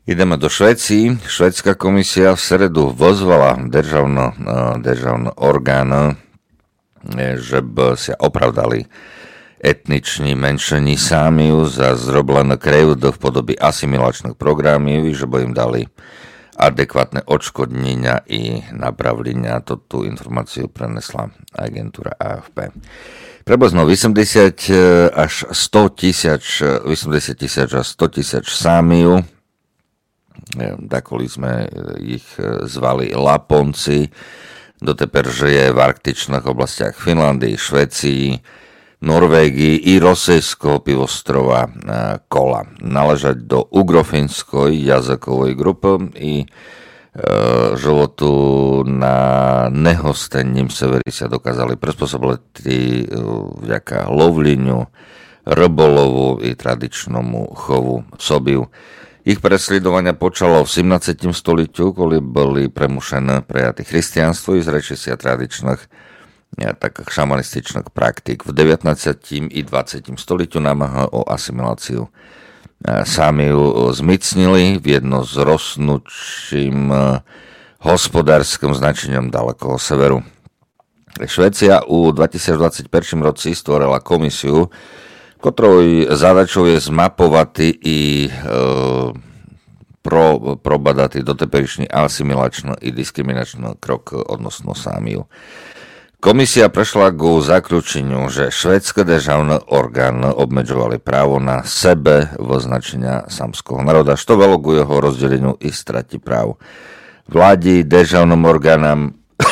Ideme do Švédska. Švédská komisia v sredu vozvala državný orgán, že by sa opravdali etniční menšení Sámiu za zroblené krivdy v podobe asimilačných programov, že by im dali adekvátne odškodnenia i napravlenia. Tú informáciu prenesla agentúra AFP. Približno 80 až 100 tisíc Sámiu, dakoli sme ich zvali Laponci, doteper žije v arktičných oblastiach Finlandii, Švécii, Norvégii i Rosejského pivoostrova Kola. Naležať do ugrofinskoj jazykovej grupy i životu na nehostenním severi sa dokázali prispôsobiť vďaka lovleniu, rybolovu i tradičnému chovu sobiv. Ich presledovania počalo v 17. stoliťu, koli boli premušené prejaty christianstvo i zrečisia tradičných takých šamanističných praktík. V 19. i 20. stoliťu námaha o asimiláciu sami ju zmicnili v jedno s rostnúčim hospodárskym značením ďalekého severu. Švécia u 2021 roci stvorila komisiu, ktorej zadačou je zmapovať i probadať doteperičný asimilačný i diskriminačný krok odnosno Sámiu. Komisia prešla ku zaključeniu, že švédske državné orgány obmedzovali právo na sebe označenia samského národa, što velo ku jeho rozdeleniu i strati práv. Vládi, državným orgánom,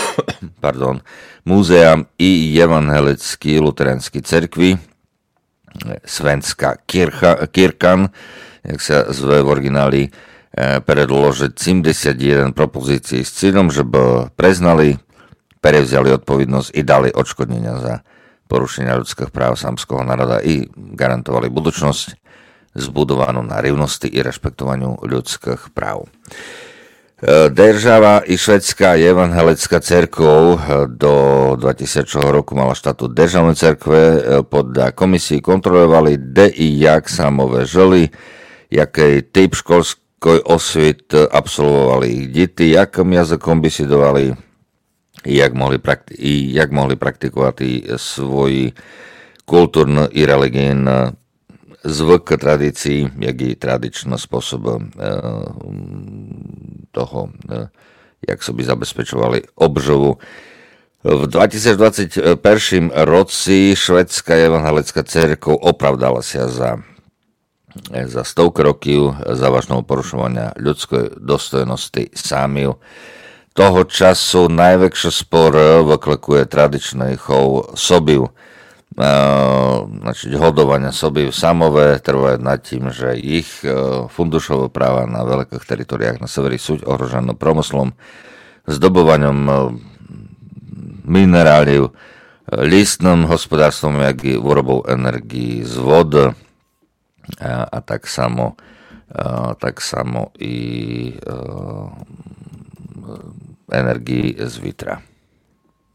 múzeám i evangelický luteranský cerkvi, Svenska Kirkan, jak sa zve v origináli, predložiť 71 propozícií s cieľom, že by preznali, prevzali odpovednosť i dali odškodnenia za porušenia ľudských práv samského národa i garantovali budúcnosť zbudovanú na rivnosti i rešpektovaniu ľudských práv. Država i švédská evangelická cerkov do 2000 roku mala štatút državnej cerkve, podľa komisii kontrolovali kde i jak samové žili, jaký typ školskoj osvit absolvovali ich deti, jakým jazykom besedovali, jak mohli praktikovať svoj kultúrny i religijný zvyk tradícií, jak i tradičný spôsob toho, jak by zabezpečovali obživu. V 2021 roci švédská evangelická cerkev opravdala sa za stovky rokov závažného porušovania ľudskej dôstojnosti Sámiu. Toho času najväčší spor vyklekuje tradičný chov sobiv. Hodovania sobiv samové trvajú nad tým, že ich fundušové práva na veľkých teritoriách na severi sú ohrožené promyslom, zdobovaním mineráliv, listným hospodárstvom, jak i výrobou energií z vody a tak samo i energii z vitra.